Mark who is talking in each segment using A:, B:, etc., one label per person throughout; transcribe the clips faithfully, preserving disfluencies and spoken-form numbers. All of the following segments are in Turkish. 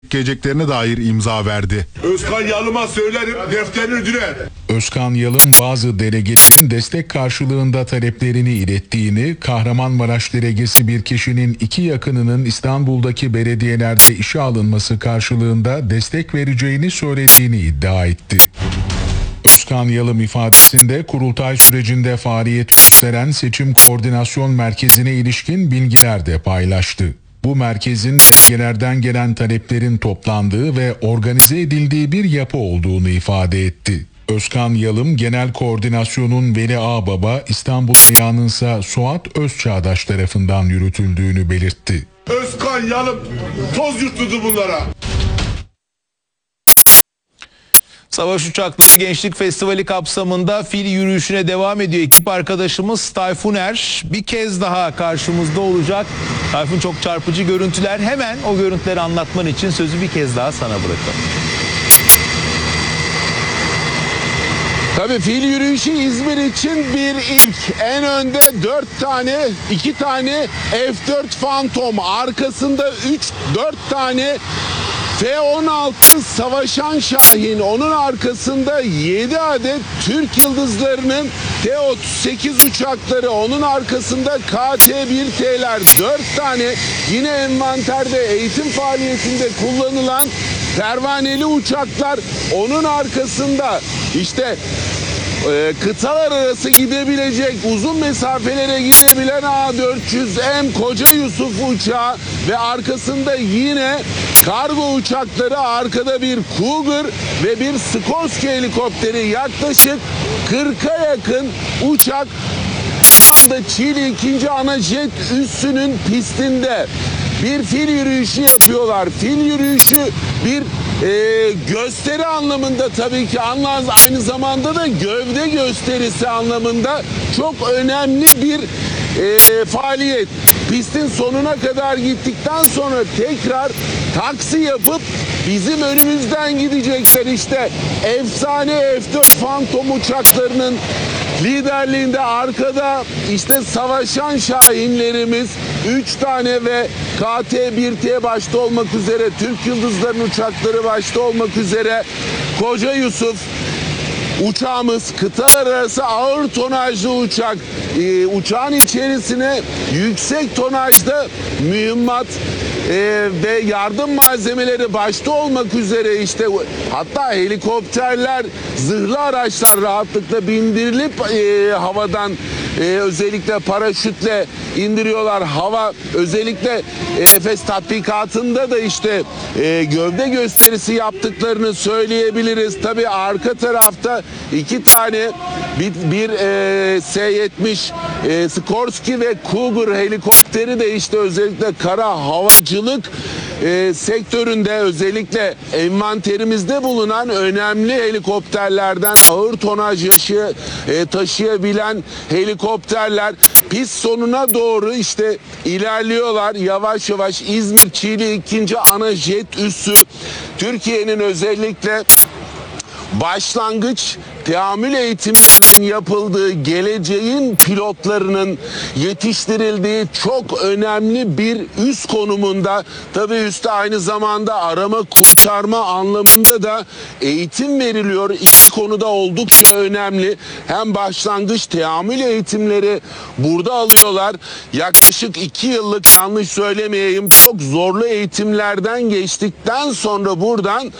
A: geleceklerine dair imza verdi.
B: Özkan Yalım'a söylerim, defterini dürer.
C: Özkan Yalım bazı delegelerin destek karşılığında taleplerini ilettiğini, Kahramanmaraş delegesi bir kişinin iki yakınının İstanbul'daki belediyelerde işe alınması karşılığında destek vereceğini söylediğini iddia etti. Özkan Yalım ifadesinde kurultay sürecinde faaliyet gösteren Seçim Koordinasyon Merkezi'ne ilişkin bilgiler de paylaştı. Bu merkezin bölgelerden gelen taleplerin toplandığı ve organize edildiği bir yapı olduğunu ifade etti. Özkan Yalım, Genel Koordinasyon'un Veli Ağbaba, İstanbul ayağının ise Suat Özçağdaş tarafından yürütüldüğünü belirtti.
B: Özkan Yalım toz yutturdu bunlara.
D: Savaş Uçakları Gençlik Festivali kapsamında fil yürüyüşüne devam ediyor. Ekip arkadaşımız Tayfun Er bir kez daha karşımızda olacak. Tayfun, çok çarpıcı görüntüler. Hemen o görüntüleri anlatman için sözü bir kez daha sana bırakalım.
E: Tabii fil yürüyüşü İzmir için bir ilk. En önde dört tane, iki tane F dört Phantom, arkasında üç dört tane F on altı Savaşan Şahin, onun arkasında yedi adet Türk Yıldızları'nın T otuz sekiz uçakları, onun arkasında K T bir T'ler, dört tane yine envanterde eğitim faaliyetinde kullanılan pervaneli uçaklar, onun arkasında işte e, kıtalar arası gidebilecek, uzun mesafelere gidebilen A dört yüz M Koca Yusuf uçağı ve arkasında yine kargo uçakları, arkada bir Cougar ve bir Skorsky helikopteri, yaklaşık kırka yakın uçak şu anda Çiğli ikinci ana jet üssünün pistinde bir fil yürüyüşü yapıyorlar. Fil yürüyüşü bir e, gösteri anlamında tabii ki, anlamaz, aynı zamanda da gövde gösterisi anlamında çok önemli bir e, faaliyet. Pistin sonuna kadar gittikten sonra tekrar taksi yapıp bizim önümüzden gidecekler. İşte efsane F dört Phantom uçaklarının liderliğinde arkada işte Savaşan Şahinlerimiz üç tane ve K T bir T başta olmak üzere, Türk Yıldızları'nın uçakları başta olmak üzere Koca Yusuf uçağımız, kıtalar arası ağır tonajlı uçak. Ee, uçağın içerisine yüksek tonajda mühimmat e, ve yardım malzemeleri başta olmak üzere, işte hatta helikopterler, zırhlı araçlar rahatlıkla bindirilip e, havadan e, özellikle paraşütle indiriyorlar. Hava özellikle e, Efes tatbikatında da işte e, gövde gösterisi yaptıklarını söyleyebiliriz. Tabii arka tarafta iki tane bir, bir e, S yetmiş e, Skorsky ve Cougar helikopteri de işte özellikle kara havacılık e, sektöründe, özellikle envanterimizde bulunan önemli helikopterlerden, ağır tonaj yaşı, e, taşıyabilen helikopterler pist sonuna doğru işte ilerliyorlar. Yavaş yavaş İzmir Çiğli ikinci ana jet üssü, Türkiye'nin özellikle başlangıç teamül eğitiminin yapıldığı, geleceğin pilotlarının yetiştirildiği çok önemli bir üs konumunda. Tabii üste aynı zamanda arama kurtarma anlamında da eğitim veriliyor. İki konuda oldukça önemli. Hem başlangıç teamül eğitimleri burada alıyorlar. Yaklaşık iki yıllık, yanlış söylemeyeyim, çok zorlu eğitimlerden geçtikten sonra buradan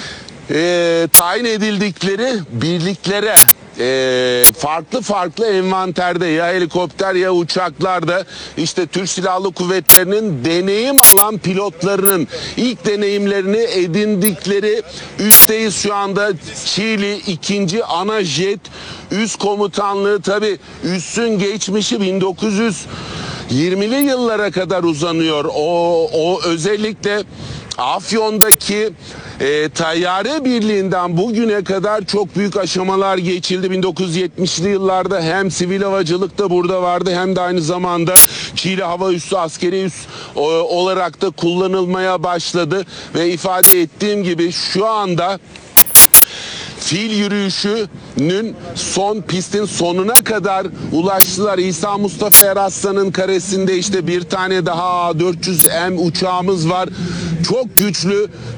E: E, tayin edildikleri birliklere e, farklı farklı envanterde, ya helikopter ya uçaklarda, işte Türk Silahlı Kuvvetleri'nin deneyim alan pilotlarının ilk deneyimlerini edindikleri üsteyiz şu anda. Çiğli ikinci ana jet üs komutanlığı, tabii üssün geçmişi bin dokuz yüz yirmili yıllara kadar uzanıyor. O, o özellikle Afyon'daki E, Tayyare Birliği'nden bugüne kadar çok büyük aşamalar geçildi. bin dokuz yüz yetmişli yıllarda hem sivil havacılık da burada vardı, hem de aynı zamanda Çiğli Hava Üssü askeri üs o, olarak da kullanılmaya başladı. Ve ifade ettiğim gibi şu anda fil yürüyüşünün son pistin sonuna kadar ulaştılar. İsa Mustafa Eraslan'ın karesinde işte bir tane daha A dört yüz M uçağımız var. çok güçlü,